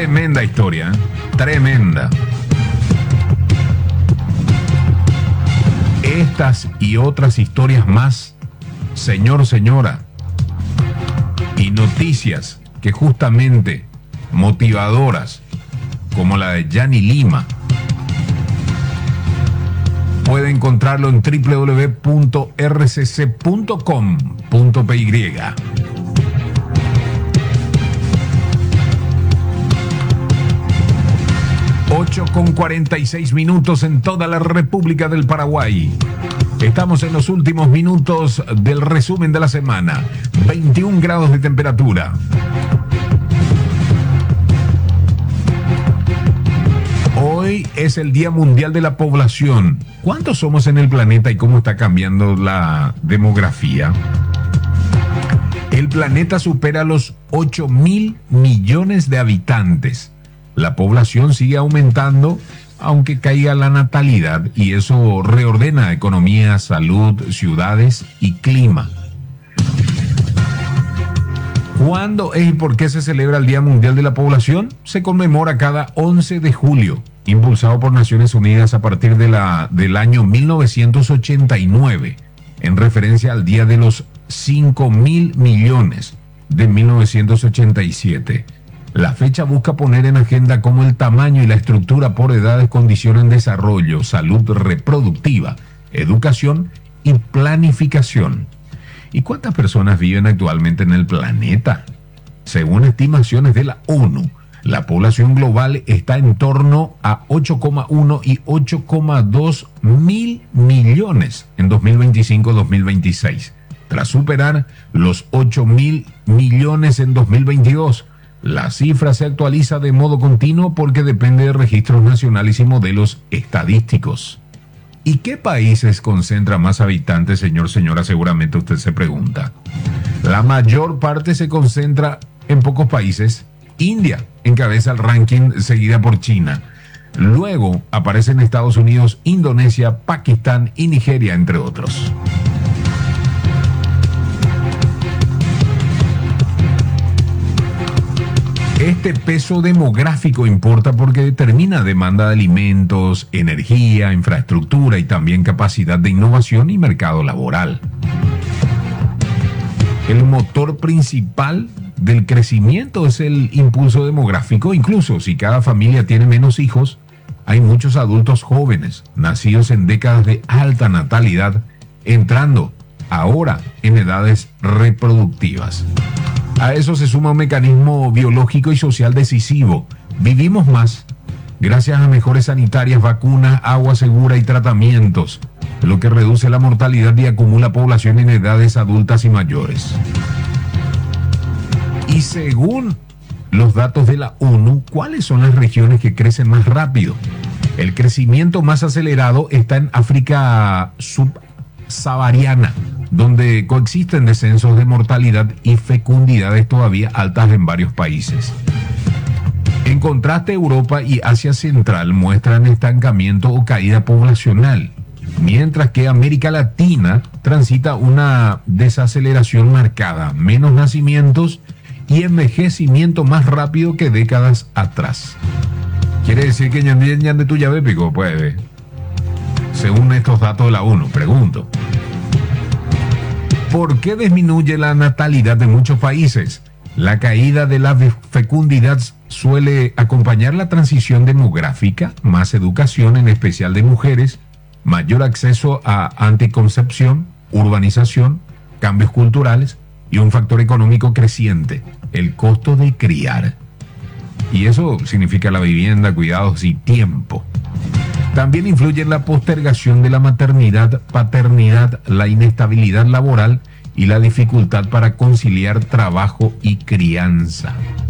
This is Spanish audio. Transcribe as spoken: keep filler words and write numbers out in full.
Tremenda historia, ¿eh? Tremenda. Estas y otras historias más, señor, señora, y noticias que justamente motivadoras, como la de Yanni Lima, puede encontrarlo en doble u doble u doble u punto r c c punto com punto p y. ocho con cuarenta y seis minutos en toda la República del Paraguay. Estamos en los últimos minutos del resumen de la semana. veintiún grados de temperatura. Hoy es el Día Mundial de la Población. ¿Cuántos somos en el planeta y cómo está cambiando la demografía? El planeta supera los ocho mil millones de habitantes. La población sigue aumentando, aunque caiga la natalidad, y eso reordena economía, salud, ciudades y clima. ¿Cuándo es y por qué se celebra el Día Mundial de la Población? Se conmemora cada once de julio, impulsado por Naciones Unidas a partir de la, del año mil novecientos ochenta y nueve, en referencia al Día de los cinco mil millones de mil novecientos ochenta y siete. La fecha busca poner en agenda cómo el tamaño y la estructura por edades condicionan desarrollo, salud reproductiva, educación y planificación. ¿Y cuántas personas viven actualmente en el planeta? Según estimaciones de la ONU, la población global está en torno a ocho coma uno y ocho coma dos mil millones en dos mil veinticinco a dos mil veintiséis, tras superar los ocho mil millones en dos mil veintidós. La cifra se actualiza de modo continuo porque depende de registros nacionales y modelos estadísticos. ¿Y qué países concentran más habitantes, señor, señora? Seguramente usted se pregunta. La mayor parte se concentra en pocos países. India encabeza el ranking, seguida por China. Luego aparecen Estados Unidos, Indonesia, Pakistán y Nigeria, entre otros. Este peso demográfico importa porque determina demanda de alimentos, energía, infraestructura y también capacidad de innovación y mercado laboral. El motor principal del crecimiento es el impulso demográfico. Incluso si cada familia tiene menos hijos, hay muchos adultos jóvenes, nacidos en décadas de alta natalidad, entrando ahora en edades reproductivas. A eso se suma un mecanismo biológico y social decisivo. Vivimos más gracias a mejores sanitarias, vacunas, agua segura y tratamientos, lo que reduce la mortalidad y acumula población en edades adultas y mayores. Y según los datos de la ONU, ¿cuáles son las regiones que crecen más rápido? El crecimiento más acelerado está en África subsahariana, donde coexisten descensos de mortalidad y fecundidades todavía altas en varios países. En contraste, Europa y Asia Central muestran estancamiento o caída poblacional, mientras que América Latina transita una desaceleración marcada, menos nacimientos y envejecimiento más rápido que décadas atrás. ¿Quiere decir que ñandí ñande tuya bépico? Pues, según estos datos de la ONU, pregunto. ¿Por qué disminuye la natalidad de muchos países? La caída de la fecundidad suele acompañar la transición demográfica, más educación, en especial de mujeres, mayor acceso a anticoncepción, urbanización, cambios culturales y un factor económico creciente, el costo de criar. Y eso significa la vivienda, cuidados y tiempo. También influye en la postergación de la maternidad, paternidad, la inestabilidad laboral y la dificultad para conciliar trabajo y crianza.